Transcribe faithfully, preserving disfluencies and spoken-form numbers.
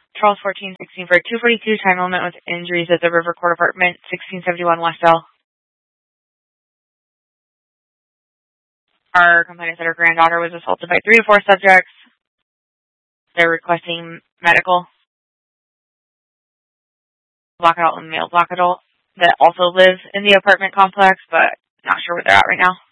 Charles fourteen sixteen for a two forty-two time limit with injuries at the River Court Apartment, sixteen seventy-one West L. Our complainant said her granddaughter was assaulted by three to four subjects. They're requesting medical. Black adult and male black adult that also live in the apartment complex, but not sure where they're at right now.